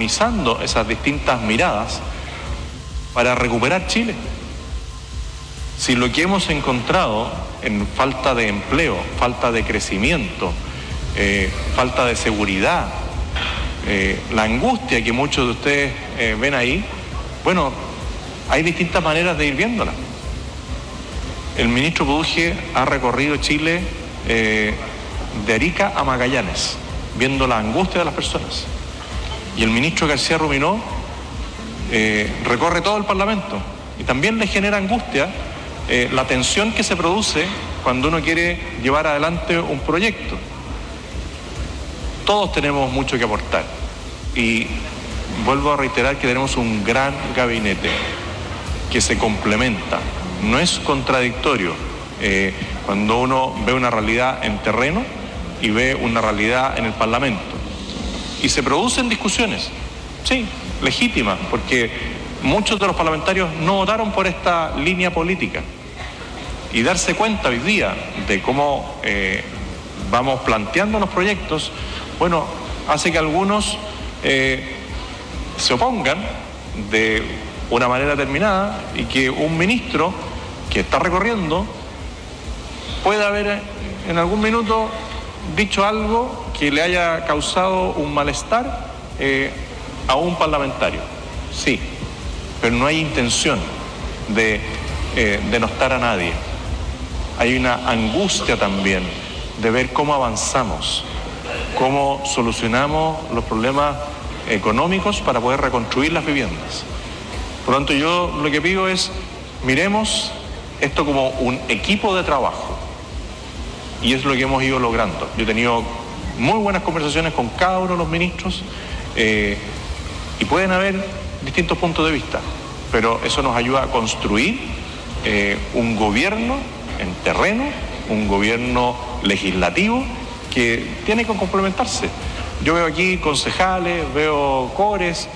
armonizando esas distintas miradas para recuperar Chile. Si lo que hemos encontrado en falta de empleo, falta de crecimiento, falta de seguridad, la angustia que muchos de ustedes ven ahí, bueno, hay distintas maneras de ir viéndola. El ministro Produje ha recorrido Chile de Arica a Magallanes, viendo la angustia de las personas. Y el ministro García Ruminó recorre todo el Parlamento y también le genera angustia la tensión que se produce cuando uno quiere llevar adelante un proyecto. Todos tenemos mucho que aportar y vuelvo a reiterar que tenemos un gran gabinete que se complementa, no es contradictorio cuando uno ve una realidad en terreno y ve una realidad en el Parlamento. Y se producen discusiones, sí, legítimas, porque muchos de los parlamentarios no votaron por esta línea política. Y darse cuenta hoy día de cómo vamos planteando los proyectos, bueno, hace que algunos se opongan de una manera determinada y que un ministro que está recorriendo pueda haber en algún minuto dicho algo que le haya causado un malestar a un parlamentario. Sí, pero no hay intención de denostar a nadie. Hay una angustia también de ver cómo avanzamos, cómo solucionamos los problemas económicos para poder reconstruir las viviendas. Por lo tanto, yo lo que pido es, miremos esto como un equipo de trabajo. Y es lo que hemos ido logrando. Yo he tenido muy buenas conversaciones con cada uno de los ministros y pueden haber distintos puntos de vista, pero eso nos ayuda a construir un gobierno en terreno, un gobierno legislativo que tiene que complementarse. Yo veo aquí concejales, veo cores,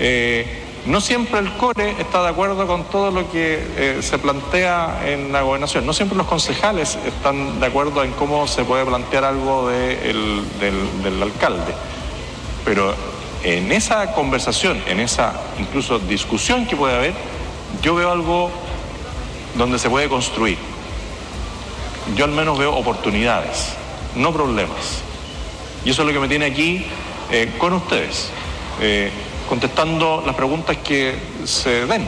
no siempre el core está de acuerdo con todo lo que se plantea en la gobernación, no siempre los concejales están de acuerdo en cómo se puede plantear algo del alcalde, pero en esa conversación, en esa incluso discusión que puede haber, yo veo algo donde se puede construir. Yo al menos veo oportunidades, no problemas. Y eso es lo que me tiene aquí con ustedes, contestando las preguntas que se den.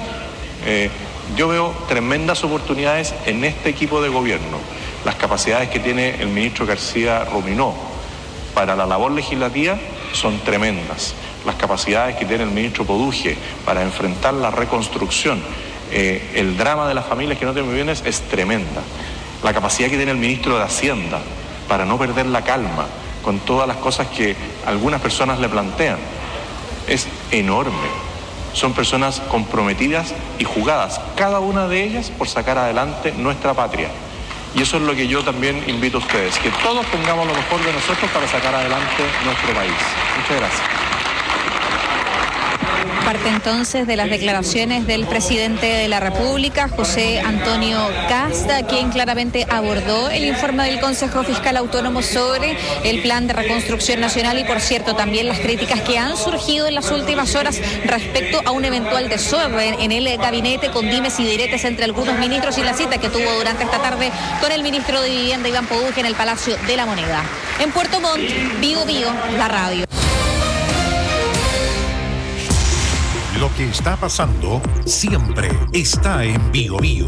Yo veo tremendas oportunidades en este equipo de gobierno. Las capacidades que tiene el ministro García Ruminó para la labor legislativa son tremendas. Las capacidades que tiene el ministro Produje para enfrentar la reconstrucción, el drama de las familias que no tienen viviendas es tremenda. La capacidad que tiene el ministro de Hacienda para no perder la calma con todas las cosas que algunas personas le plantean es enorme. Son personas comprometidas y jugadas, cada una de ellas por sacar adelante nuestra patria. Y eso es lo que yo también invito a ustedes, que todos pongamos lo mejor de nosotros para sacar adelante nuestro país. Muchas gracias. Parte entonces de las declaraciones del presidente de la República, José Antonio Kast, quien claramente abordó el informe del Consejo Fiscal Autónomo sobre el Plan de Reconstrucción Nacional y, por cierto, también las críticas que han surgido en las últimas horas respecto a un eventual desorden en el gabinete con dimes y diretes entre algunos ministros y la cita que tuvo durante esta tarde con el ministro de Vivienda, Iván Produje, en el Palacio de la Moneda. En Puerto Montt, Bío Bío, la radio. Lo que está pasando siempre está en Bío Bío.